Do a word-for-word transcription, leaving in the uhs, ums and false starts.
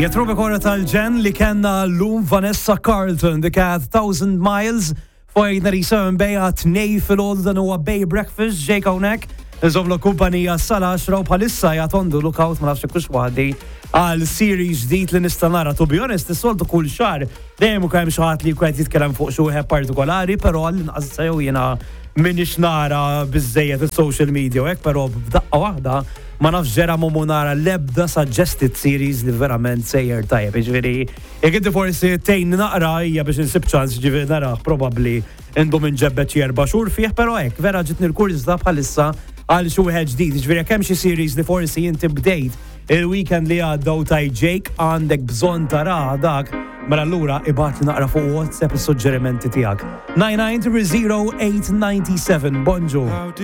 Jatrubi kora tal-ġen li kenna l-lum Vanessa Carlton dik għad Thousand Miles fojna risawn beja tnej fil-oldan u għabbej breakfast ġejk hawnhekk nżomlu kumpanija s-sala għaxra u bħalissa jgħatondu lookout ma nafx kux waħdi għal series ġdid li nista' nara. To be honest, is-soltu kull xahar dejjem ukoll hemm xi ħadd li wieħed jitkellem fuq xi wieħed partikolari, però għall-inqas sew jiena minix nara biżejjed is-social media hekk, però b'daqqa waħda ma nafx ġera mu nara l-ebda suggested series li verament sejjer tajjeb. Ġifieri, jekk inti forsi tgħin naqra hija biex insib ċans ġifieri naraħ probabbli indum inġebbet xi erba' xhur fih, però hekk vera ġitni l-kurżda bħalissa għal xi wieħed ġdid. Ġifieri jekk hemm xi series li forsi inti bdejt il-weekend li għaddew taj Jake għandek bżonn tara dak, mela allura ibgħat li naqra fuq WhatsApp is-suġġerimenti tiegħek. nine nine three zero eight nine seven. Bonġu.